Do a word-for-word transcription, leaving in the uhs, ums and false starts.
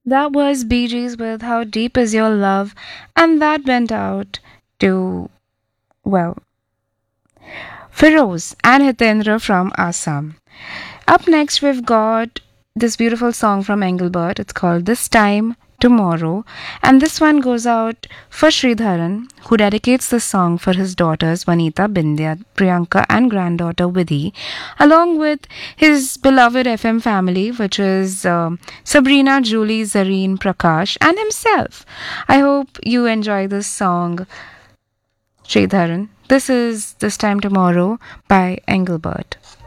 That was Bee Gees with How Deep Is Your Love, and that went out to, well, Feroz and Hitendra from Assam. Up next, we've got this beautiful song from Engelbert. It's called This Time Tomorrow. And this one goes out for Sridharan, who dedicates this song for his daughters Vanita, Bindya, Priyanka, and granddaughter Vidhi, along with his beloved F M family, which is um, Sabrina, Julie, Zareen, Prakash, and himself. I hope you enjoy this song, Sridharan. This is This Time Tomorrow by Engelbert.